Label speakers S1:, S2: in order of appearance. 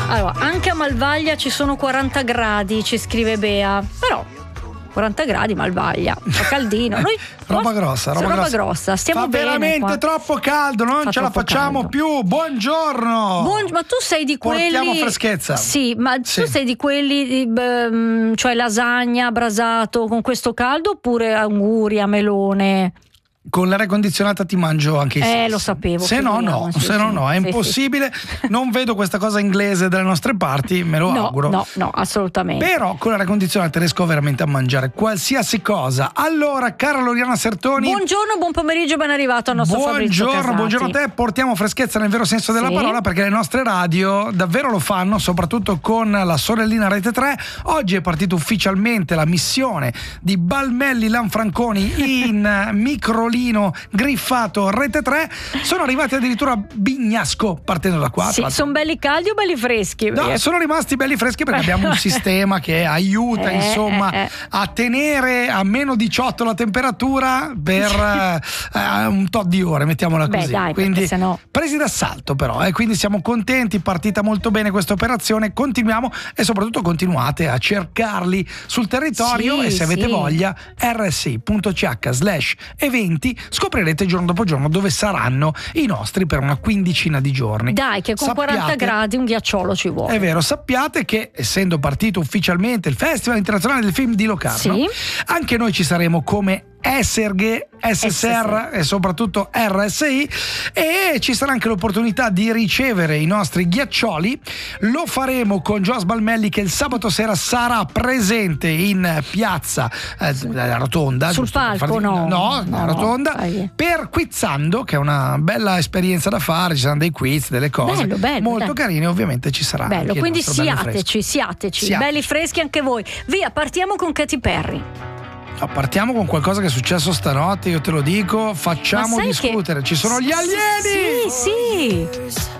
S1: Allora, anche a Malvaglia ci sono 40 gradi, ci scrive Bea, però 40 gradi Malvaglia, fa caldino. Noi
S2: roba grossa.
S1: Stiamo
S2: fa
S1: bene
S2: veramente
S1: qua.
S2: troppo caldo, non
S1: Fa
S2: ce la
S1: troppo
S2: facciamo
S1: caldo.
S2: più. Buongiorno.
S1: Ma tu sei di quelli.
S2: Portiamo freschezza.
S1: Sì, ma
S2: Sì.
S1: tu sei di quelli, cioè lasagna, brasato con questo caldo, oppure anguria, melone?
S2: Con l'aria condizionata ti mangio anche i sessi.
S1: Lo sapevo.
S2: Se no, no,
S1: sì,
S2: se no,
S1: sì.
S2: no, è
S1: Sì,
S2: impossibile. Non vedo questa cosa inglese dalle nostre parti, me lo auguro.
S1: No, assolutamente.
S2: Però con l'aria condizionata riesco veramente a mangiare qualsiasi cosa. Allora, cara Loriana Sertoni.
S1: Buongiorno, buon pomeriggio, ben arrivato al nostro Fabrizio Casati.
S2: Buongiorno a te, portiamo freschezza nel vero senso della parola, perché le nostre radio davvero lo fanno, soprattutto con la sorellina Rete 3. Oggi è partita ufficialmente la missione di Balmelli Lanfranconi in microlino griffato Rete 3. Sono arrivati addirittura a Bignasco, partendo da qua.
S1: Sì, sono belli caldi o belli freschi?
S2: No, sono rimasti belli freschi perché abbiamo un sistema che aiuta a tenere a meno 18 la temperatura per un tot di ore, mettiamola così.
S1: Dai,
S2: quindi
S1: sennò...
S2: presi d'assalto però, quindi siamo contenti, partita molto bene questa operazione, continuiamo e soprattutto continuate a cercarli sul territorio e se avete voglia rsi.ch/eventi scoprirete giorno dopo giorno dove saranno i nostri per una quindicina di giorni.
S1: Dai, che con 40 gradi un ghiacciolo ci vuole.
S2: È vero, sappiate che essendo partito ufficialmente il Festival Internazionale del Film di Locarno, anche noi ci saremo come SRG, SSR e soprattutto RSI, e ci sarà anche l'opportunità di ricevere i nostri ghiaccioli. Lo faremo con Joas Balmelli, che il sabato sera sarà presente in piazza Rotonda,
S1: sul palco, no,
S2: Rotonda, per Quizzando, che è una bella esperienza da fare. Ci saranno dei quiz, delle cose
S1: bello,
S2: molto carine, ovviamente ci sarà
S1: bello,
S2: anche
S1: quindi
S2: il nostro bello
S1: siateci, belli freschi anche voi. Via, partiamo con Katy Perry.
S2: No, partiamo con qualcosa che è successo stanotte, io te lo dico, facciamo discutere. Ci sono gli alieni!
S1: Sì.